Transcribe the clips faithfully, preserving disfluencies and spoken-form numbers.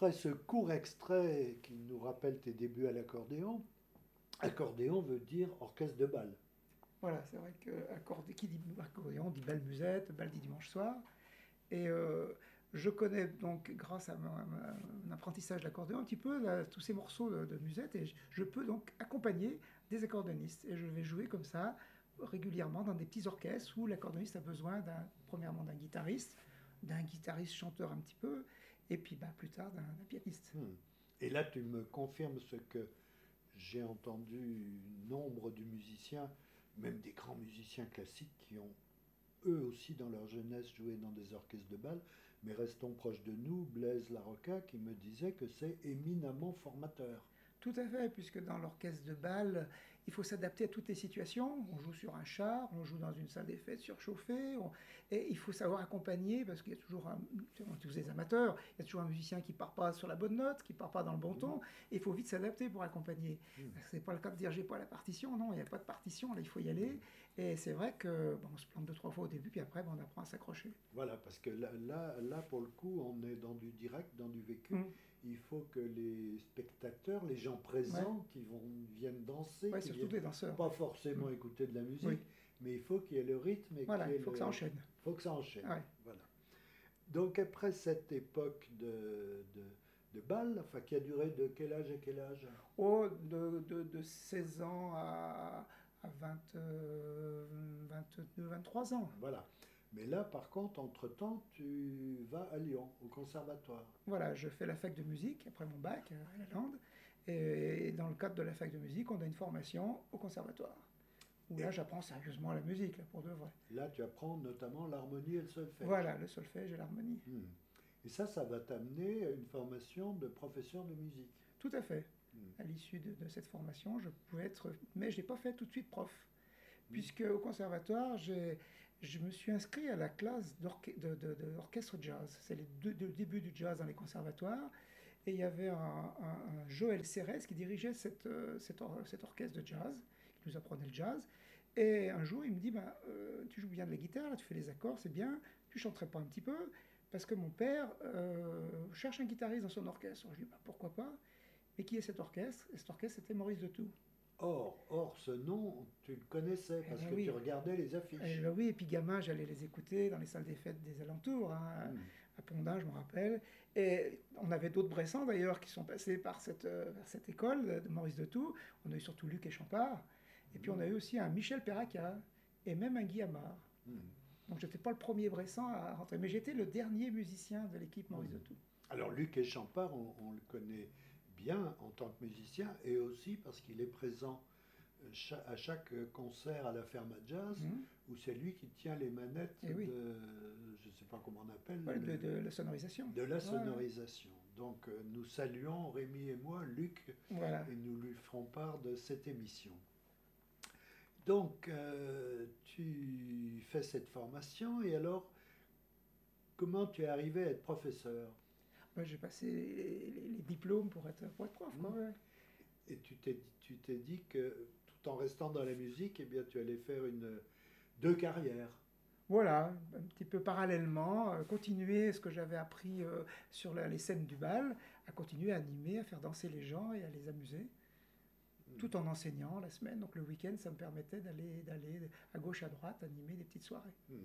après ce court extrait qui nous rappelle tes débuts à l'accordéon, accordéon veut dire orchestre de bal. Voilà, c'est vrai que accordé, qui dit accordéon dit bal musette, bal dit dimanche soir. Et euh, je connais donc, grâce à mon, à mon apprentissage de l'accordéon, un petit peu là, tous ces morceaux de, de musette, et je, je peux donc accompagner des accordéonistes. Et je vais jouer comme ça régulièrement dans des petits orchestres où l'accordéoniste a besoin d'un, premièrement d'un guitariste, d'un guitariste chanteur un petit peu, et puis bah, plus tard d'un, d'un pianiste. Hmm. Et là, tu me confirmes ce que j'ai entendu nombre de musiciens, même des grands musiciens classiques, qui ont eux aussi dans leur jeunesse joué dans des orchestres de bal, mais restons proches de nous, Blaise Larocca qui me disait que c'est éminemment formateur. Tout à fait, puisque dans l'orchestre de bal, il faut s'adapter à toutes les situations. On joue sur un char, on joue dans une salle des fêtes surchauffée, on- et il faut savoir accompagner, parce qu'il y a toujours, un, tous les amateurs, il y a toujours un musicien qui part pas sur la bonne note, qui part pas dans le bon Mmh. ton, et il faut vite s'adapter pour accompagner. Mmh. C'est pas le cas de dire j'ai pas la partition, non, il n'y a pas de partition, là il faut y aller. Et c'est vrai que bon, on se plante deux, trois fois au début, puis après ben, on apprend à s'accrocher. Voilà, parce que là, là, là, pour le coup, on est dans du direct, dans du vécu. Mm. Il faut que les spectateurs, les gens Ouais. présents qui vont, viennent danser, Ouais, qui surtout viennent des danseurs. pas forcément Mm. écouter de la musique, Oui, mais il faut qu'il y ait le rythme et voilà, qu'il y il ait faut le... que ça enchaîne. faut que ça enchaîne. Ouais. Voilà. Donc après cette époque de, de, de bal, enfin qui a duré de quel âge à quel âge? Oh, de, de, de seize ans à, à vingt, euh, vingt-deux, vingt-trois ans. Voilà. Mais là, par contre, entre-temps, tu vas à Lyon, au conservatoire. Voilà, je fais la fac de musique après mon bac euh, à la Lande. Et dans le cadre de la fac de musique, on a une formation au conservatoire. Où là, Et j'apprends sérieusement la musique, là, pour de vrai. là, tu apprends notamment l'harmonie et le solfège. Voilà, le solfège et l'harmonie. Hmm. Et ça, ça va t'amener à une formation de professeur de musique. Tout à fait. Hmm. À l'issue de, de cette formation, je pouvais être... Mais je n'ai pas fait tout de suite prof. Hmm. Puisque au conservatoire, j'ai, je me suis inscrit à la classe d'orchestre de, de, de, d'orchestre jazz. C'est le, de, de début du jazz dans les conservatoires. Et il y avait un, un, un Joël Cérès qui dirigeait cette, euh, cet, or, cet orchestre de jazz, qui nous apprenait le jazz. Et un jour, il me dit, bah, euh, tu joues bien de la guitare, là, tu fais les accords, c'est bien, tu chanterais pas un petit peu? Parce que mon père euh, cherche un guitariste dans son orchestre. Je dis, bah, pourquoi pas? Mais qui est cet orchestre? Et cet orchestre, c'était Maurice de Toux. Or, or, ce nom, tu le connaissais Eh parce ben que tu oui. regardais les Eh affiches. ben oui, et puis gamin, j'allais les écouter dans les salles des fêtes des alentours, hein, Hmm. à Pondin, je me rappelle. Et on avait d'autres Bressans d'ailleurs qui sont passés par cette, euh, vers cette école de Maurice de Tours. On a eu surtout Luc et Champard. Et puis on a eu aussi un Michel Perraca et même un Guy Amar. Hmm. Donc j'étais pas le premier Bressan à rentrer, mais j'étais le dernier musicien de l'équipe Maurice Hmm. de Tours. Alors, Luc Echampard, on, on le connaît bien en tant que musicien et aussi parce qu'il est présent euh, cha- à chaque concert à la Ferma Jazz Mhm. où c'est lui qui tient les manettes Et oui, de, je ne sais pas comment on appelle, ouais, de, le- de la sonorisation. de la Ouais, ouais. sonorisation. Donc euh, nous saluons Rémi et moi, Luc, Voilà. et nous lui ferons part de cette émission. Donc euh, tu fais cette formation et alors comment tu es arrivé à être professeur? Moi, j'ai passé les, les- les diplômes pour être, pour être prof, quoi. Hmm. Ouais. Et tu t'es, tu t'es dit que tout en restant dans la musique, eh bien tu allais faire une, deux carrières. Voilà, un petit peu parallèlement, euh, continuer ce que j'avais appris euh, sur la- les scènes du bal, à continuer à animer, à faire danser les gens et à les amuser, Hmm. tout en enseignant la semaine. Donc le week-end, ça me permettait d'aller d'aller à gauche, à droite, animer des petites soirées. Hmm.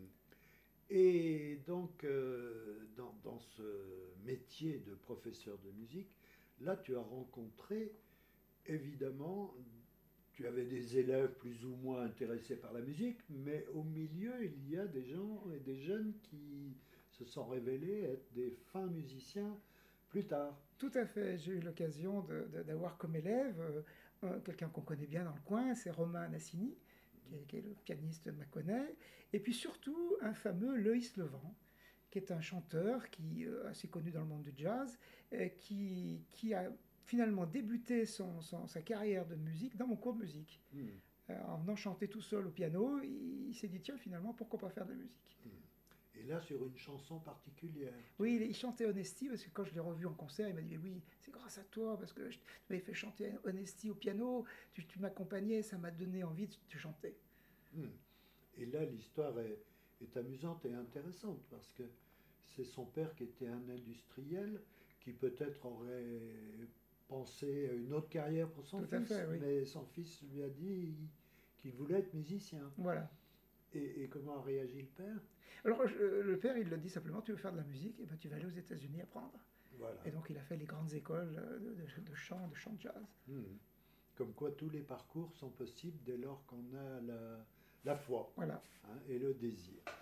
Et donc, euh, dans, dans ce métier de professeur de musique, là, tu as rencontré, évidemment, tu avais des élèves plus ou moins intéressés par la musique, mais au milieu, il y a des gens et des jeunes qui se sont révélés être des fins musiciens plus tard. Tout à fait, j'ai eu l'occasion de- de- d'avoir comme élève euh, un- quelqu'un qu'on connaît bien dans le coin, c'est Romain Nassini, qui est, qui est le pianiste de Mâconnais, et puis surtout un fameux Loïs Levent, qui est un chanteur qui est assez connu dans le monde du jazz, et qui, qui a finalement débuté son, son- sa carrière de musique dans mon cours de musique. Hmm, Euh, en venant chanter tout seul au piano, il, il s'est dit, tiens, finalement, pourquoi pas faire de la musique? hmm. Et là, sur une chanson particulière. tu- Oui, il, il chantait Honesty, parce que quand je l'ai revu en concert, il m'a dit, mais oui, c'est grâce à toi, parce que je t'avais fait chanter Honesty au piano, tu, tu m'accompagnais, ça m'a donné envie de, de chanter. Hmm. Et là, l'histoire est, est amusante et intéressante parce que c'est son père qui était un industriel qui peut-être aurait pensé à une autre carrière pour son Tout à fils, fait, oui. mais son fils lui a dit qu'il voulait être musicien. Voilà. Et, et comment a réagi le père? Alors, je- le père, il le dit simplement, tu veux faire de la musique, et ben, tu vas aller aux États-Unis apprendre. Voilà. Et donc, il a fait les grandes écoles euh, de, de- de chant, de chant de jazz. Hmm. Comme quoi tous les parcours sont possibles dès lors qu'on a la, la foi, Voilà. hein, et le désir.